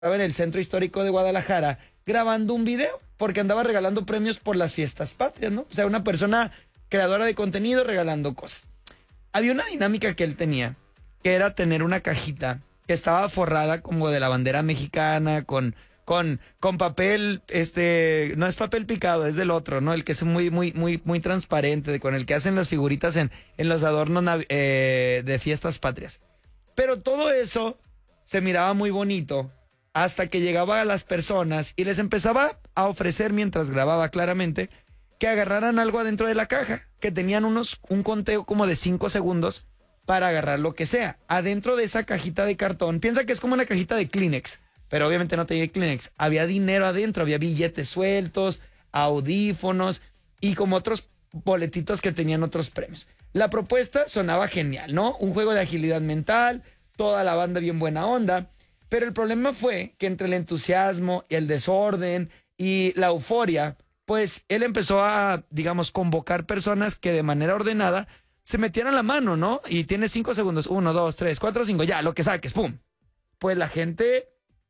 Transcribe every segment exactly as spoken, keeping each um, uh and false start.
estaba en el centro histórico de Guadalajara grabando un video porque andaba regalando premios por las fiestas patrias, ¿no? O sea, una persona creadora de contenido regalando cosas. Había una dinámica que él tenía, que era tener una cajita que estaba forrada como de la bandera mexicana, con, con, con papel, este, no es papel picado, es del otro, ¿no? El que es muy, muy, muy, muy transparente, con el que hacen las figuritas en, en los adornos eh, de fiestas patrias. Pero todo eso se miraba muy bonito hasta que llegaba a las personas y les empezaba a ofrecer, mientras grababa claramente, que agarraran algo adentro de la caja, que tenían unos, un conteo como de cinco segundos para agarrar lo que sea. Adentro de esa cajita de cartón, piensa que es como una cajita de Kleenex, pero obviamente no tenía Kleenex. Había dinero adentro, había billetes sueltos, audífonos y como otros boletitos que tenían otros premios. La propuesta sonaba genial, ¿no? Un juego de agilidad mental, toda la banda bien buena onda, pero el problema fue que entre el entusiasmo, el desorden y la euforia, pues él empezó a, digamos, convocar personas que de manera ordenada se metieran la mano, ¿no? Y tienes cinco segundos, uno, dos, tres, cuatro, cinco, ya, lo que saques, pum. Pues la gente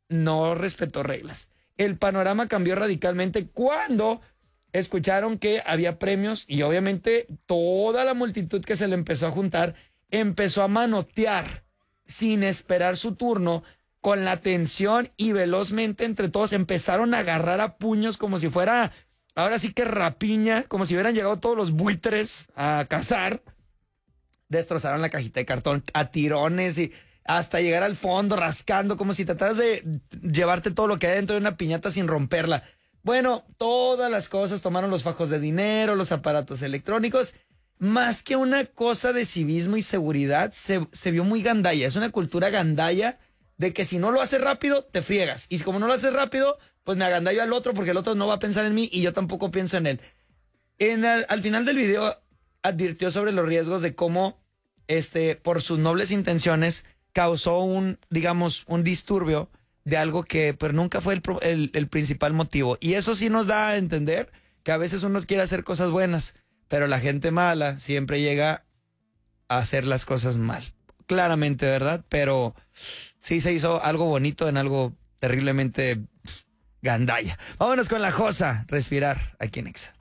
no respetó reglas. El panorama cambió radicalmente cuando escucharon que había premios y obviamente toda la multitud que se le empezó a juntar empezó a manotear sin esperar su turno, con la tensión, y velozmente entre todos empezaron a agarrar a puños como si fuera, ahora sí que rapiña, como si hubieran llegado todos los buitres a cazar. Destrozaron la cajita de cartón a tirones y hasta llegar al fondo rascando, como si trataras de llevarte todo lo que hay dentro de una piñata sin romperla. Bueno, todas las cosas, tomaron los fajos de dinero, los aparatos electrónicos. Más que una cosa de civismo y seguridad, se, se vio muy gandalla. Es una cultura gandalla de que si no lo haces rápido, te friegas. Y como no lo haces rápido, pues me agandallo al otro porque el otro no va a pensar en mí y yo tampoco pienso en él. En el, al final del video advirtió sobre los riesgos de cómo, este, por sus nobles intenciones, causó un, digamos, un disturbio de algo que pero nunca fue el, el, el principal motivo. Y eso sí nos da a entender que a veces uno quiere hacer cosas buenas, pero la gente mala siempre llega a hacer las cosas mal. Claramente, ¿verdad? Pero sí se hizo algo bonito en algo terriblemente gandalla. Vámonos con la Josa, respirar aquí en Exa.